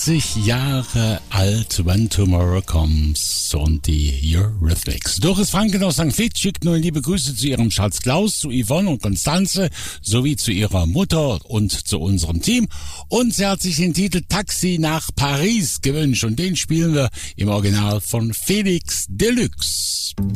80 Jahre alt, When Tomorrow Comes und die Eurythmics. Doris Franken aus St. Vith schickt nun liebe Grüße zu ihrem Schatz Klaus, zu Yvonne und Konstanze sowie zu ihrer Mutter und zu unserem Team. Und sie hat sich den Titel Taxi nach Paris gewünscht und den spielen wir im Original von Felix Deluxe.